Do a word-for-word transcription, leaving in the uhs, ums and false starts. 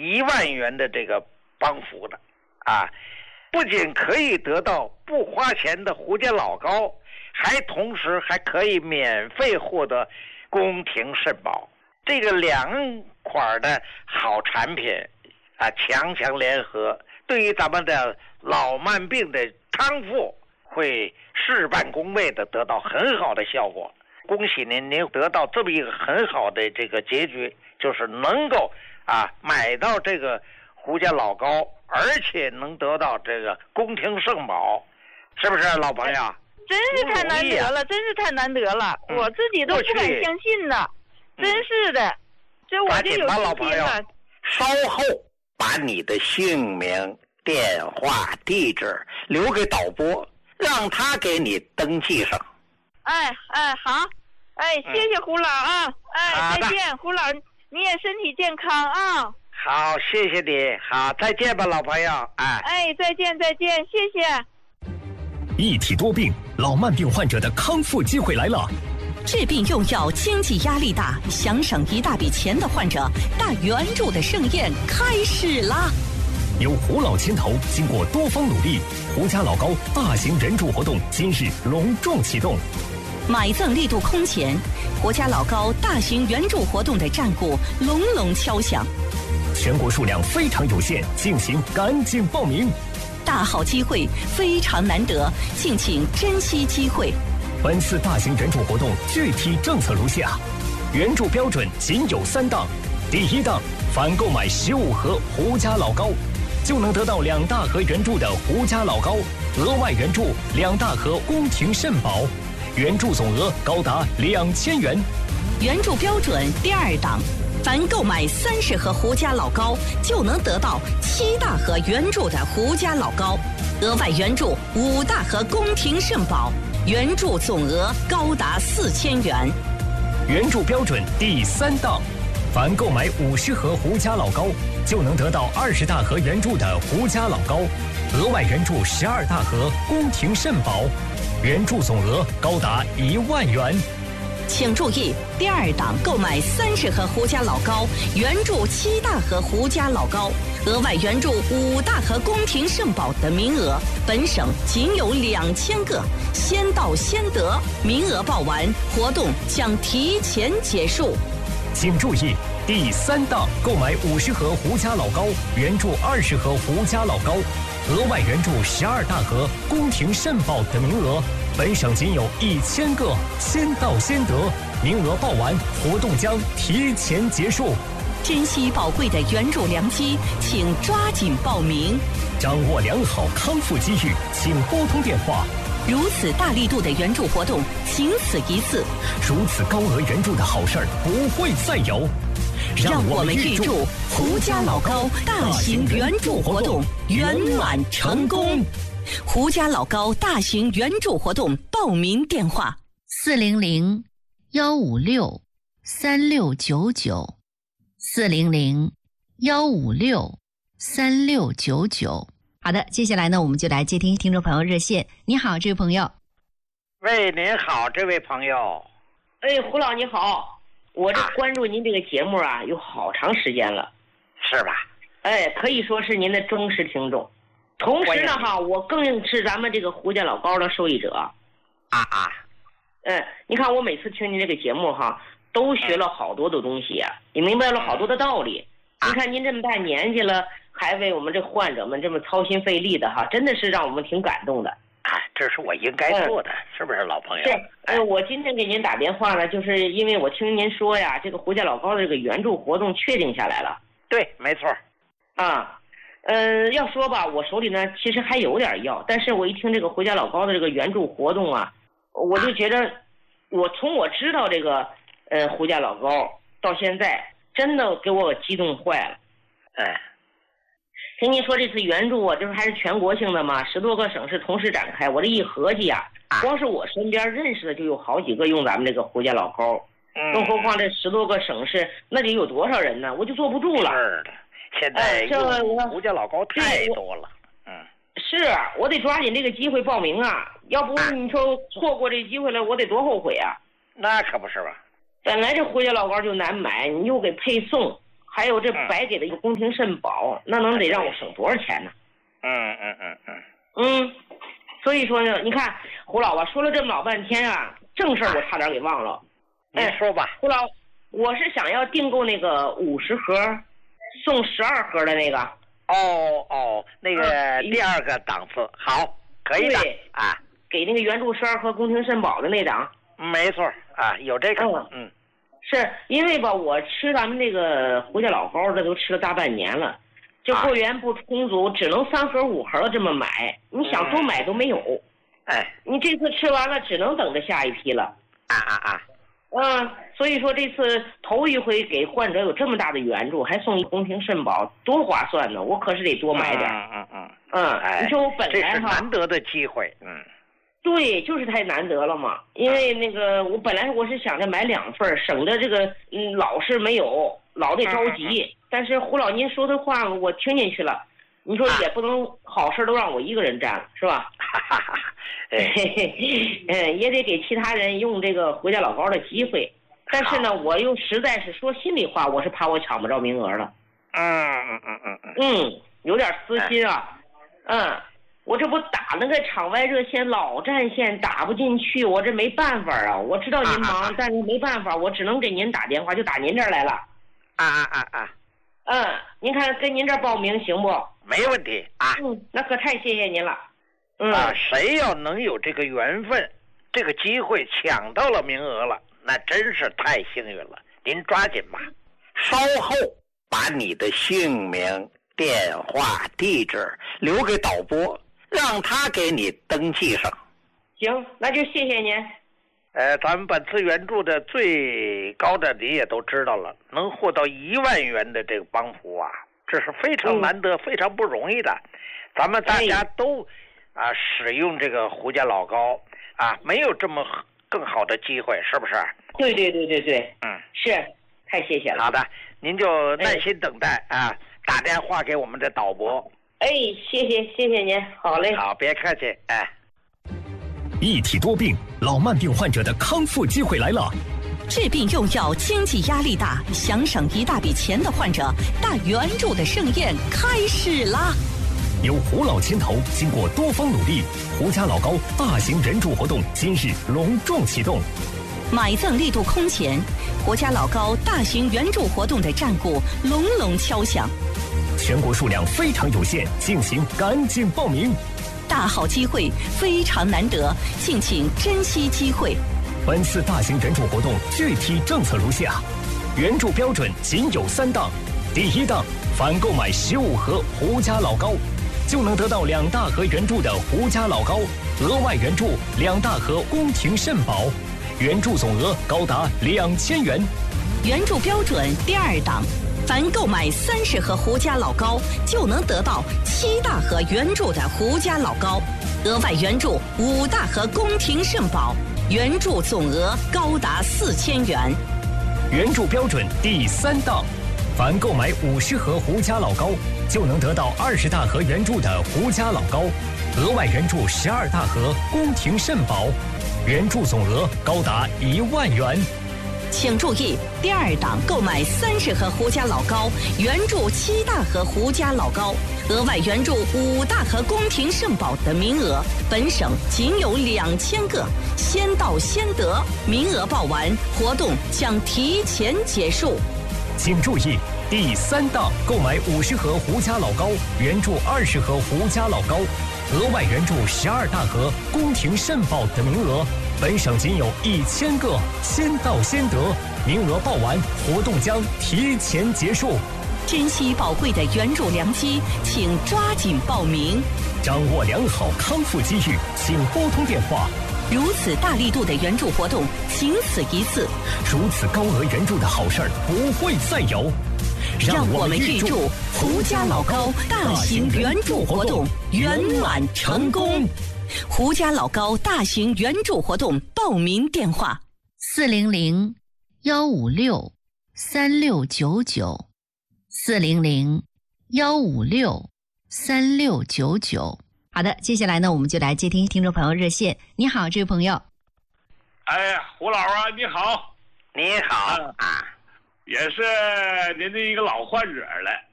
一万元的这个帮扶的啊，不仅可以得到不花钱的胡家老高，还同时还可以免费获得宫廷肾宝。这个两款的好产品啊，强强联合，对于咱们的老慢病的康复会事半功倍的得到很好的效果。恭喜您，您得到这么一个很好的这个结局，就是能够啊买到这个胡家老高，而且能得到这个宫廷圣宝，是不是老朋友？ 真是太难得了，真是太难得了，嗯、我自己都不敢相信呢，真是的，这我就有老朋友，稍后把你的姓名、电话、地址留给导播，让他给你登记上。 哎哎好，哎谢谢胡老啊，嗯、哎再见胡老，你也身体健康啊。 好，谢谢你，好，再见吧，老朋友，哎哎再见再见，谢谢。 一体多病，老慢病患者的康复机会来了。 治病用药经济压力大，想省一大笔钱的患者，大援助的盛宴开始啦！ 由胡老牵头，经过多方努力，胡家老高大型援助活动今日隆重启动。 买赠力度空前，胡家老高大型援助活动的战鼓隆隆敲响。 全国数量非常有限，敬请赶紧报名。 大好机会非常难得，敬请珍惜机会。 本次大型援助活动具体政策如下：援助标准仅有三档。第一档，凡购买十五盒胡家老高，就能得到两大盒援助的胡家老高，额外援助两大盒宫廷肾宝，援助总额高达两千元。 援助标准第二档，凡购买三十盒胡家老高，就能得到七大盒援助的胡家老高，额外援助五大盒宫廷肾宝，援助总额高达四千元。 援助标准第三档，凡购买五十盒胡家老高，就能得到二十大盒援助的胡家老高，额外援助十二大盒宫廷肾宝，援助总额高达一万元。 请注意，第二档购买三十盒胡家老高，援助七大盒胡家老高，额外援助五大盒宫廷肾宝的名额，本省仅有两千个，先到先得，名额报完，活动将提前结束。 请注意，第三档购买五十盒胡家老高，援助二十盒胡家老高，额外援助十二大盒宫廷肾宝的名额，本省仅有一千个，先到先得，名额报完，活动将提前结束。 珍惜宝贵的援助良机，请抓紧报名。 掌握良好康复机遇，请拨通电话。 如此大力度的援助活动，仅此一次。 如此高额援助的好事儿不会再有。 让我们预祝胡家老高大型援助活动圆满成功。胡家老高大型援助活动报名电话： 四零零幺五六三六九九，四零零幺五六三六九九。好的，接下来呢，我们就来接听听众朋友热线。你好，这位朋友。 喂，您好，这位朋友。 哎，胡老你好，我这关注您这个节目啊，有好长时间了， 是吧？ 哎，可以说是您的忠实听众。同时呢，哈，我更是咱们这个胡家老高的受益者。 啊啊。 嗯，你看我每次听您这个节目哈，都学了好多的东西啊，也明白了好多的道理。你看您这么大年纪了，还为我们这患者们这么操心费力的哈，真的是让我们挺感动的。 啊，这是我应该做的，嗯、是不是老朋友？ 是，呃，我今天给您打电话呢，就是因为我听您说呀，这个胡家老高的这个援助活动确定下来了。 对，没错。 啊，呃，要说吧，我手里呢其实还有点药，但是我一听这个胡家老高的这个援助活动啊，我就觉得，我从我知道这个呃胡家老高到现在，真的给我激动坏了。 哎。 听您说这次援助啊，这不还是全国性的吗？十多个省市同时展开，我这一合计啊，光是我身边认识的就有好几个用咱们这个胡家老高， 嗯， 更何况这十多个省市，那得有多少人呢？我就坐不住了。 是的，现在用胡家老高太多了。嗯， 是我得抓紧这个机会报名啊，要不你说错过这机会了，我得多后悔啊！ 那可不是吧？ 本来这胡家老高就难买，你又给配送。 还有这白给的一个宫廷肾宝，那能得让我省多少钱呢？ 嗯嗯嗯嗯嗯，所以说呢，你看胡老啊，说了这么老半天啊，正事儿我差点给忘了。 您说吧， 胡老，我是想要订购那个五十盒送十二盒的那个。 哦哦，那个第二个档次，好，可以的啊。 给那个原著十二盒宫廷肾宝的那档。 没错啊，有这个。嗯。嗯是因为吧，我吃咱们这个胡家老高，这都吃了大半年了，这货源不充足，只能三盒五盒的这么买。你想多买都没有。 哎， 你这次吃完了，只能等着下一批了。 啊啊啊！ 嗯，所以说这次头一回给患者有这么大的援助，还送一宫廷肾宝，多划算呢！我可是得多买点。 嗯嗯嗯。 嗯， 哎， 你说我本来这是难得的机会。嗯。 对，就是太难得了嘛。因为那个我本来我是想着买两份，省得这个嗯老是没有，老得着急。嗯、但是胡老您说的话我听进去了，你说也不能好事都让我一个人占了，是吧？哈哈哈。嗯，也得给其他人用这个回家老高的机会。但是呢，我又实在是说心里话，我是怕我抢不着名额了。 嗯嗯嗯嗯嗯。 嗯，有点私心啊。嗯。我这不打那个场外热线老占线打不进去，我这没办法啊。我知道您忙，啊啊但是没办法，我只能给您打电话，就打您这儿来了。 啊啊啊啊！ 嗯，您看跟您这儿报名行不？ 没问题啊。 嗯，那可太谢谢您了。嗯啊，谁要能有这个缘分，这个机会抢到了名额了，那真是太幸运了。您抓紧吧。稍后把你的姓名、电话、地址留给导播。让他给你登记上。 行，那就谢谢您。 呃，咱们本次援助的最高的你也都知道了，能获到一万元的这个帮扶啊，这是非常难得、嗯、非常不容易的。咱们大家都、哎、啊使用这个胡家老高啊，没有这么更好的机会，是不是？ 对对对对对， 嗯， 是，太谢谢了。 好的，您就耐心等待、哎、啊，打电话给我们的导播。 哎，谢谢谢谢您，好嘞。 好，别客气，哎。 一体多病，老慢病患者的康复机会来了。 治病用药，经济压力大，想省一大笔钱的患者，大援助的盛宴开始啦！ 由胡老牵头，经过多方努力，胡家老高大型援助活动今日隆重启动。 买赠力度空前，胡家老高大型援助活动的战鼓隆隆敲响。 全国数量非常有限，敬请赶紧报名。 大好机会，非常难得，敬请珍惜机会。 本次大型援助活动具体政策如下：援助标准仅有三档。第一档，凡购买十五盒胡家老高，就能得到两大盒援助的胡家老高，额外援助两大盒宫廷肾宝，援助总额高达两千元。 援助标准第二档。凡购买三十盒胡家老高，就能得到七大盒援助的胡家老高，额外援助五大盒宫廷肾宝，援助总额高达四千元。 援助标准第三档，凡购买五十盒胡家老高，就能得到二十大盒援助的胡家老高，额外援助十二大盒宫廷肾宝，援助总额高达一万元。 请注意，第二档购买三十盒胡家老高，援助七大盒胡家老高，额外援助五大盒宫廷肾宝的名额，本省仅有两千个，先到先得，名额报完，活动将提前结束。 请注意，第三档购买五十盒胡家老高，援助二十盒胡家老高，额外援助十二大盒宫廷肾宝的名额。本省仅有一千个，先到先得，名额报完，活动将提前结束。 珍惜宝贵的援助良机，请抓紧报名。 掌握良好康复机遇，请拨通电话。 如此大力度的援助活动，仅此一次。 如此高额援助的好事儿不会再有。 让我们预祝胡家老高大型援助活动圆满成功。胡家老高大型援助活动报名电话： 四零零幺五六三六九九，四零零幺五六三六九九。好的，接下来呢，我们就来接听听众朋友热线。你好，这位朋友。 哎，胡老啊，你好。 你好啊。 也是您的一个老患者了。